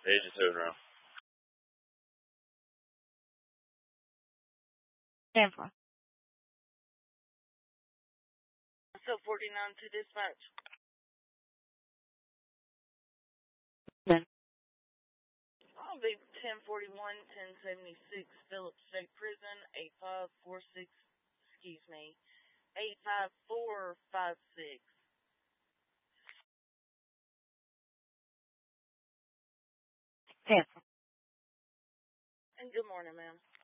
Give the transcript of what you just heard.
Hey, just moving around. Tampa. So 49 to dispatch. Then. I'll be 1041, 1076 Phillips State Prison, 8546, 85456. Tampa. And good morning, ma'am.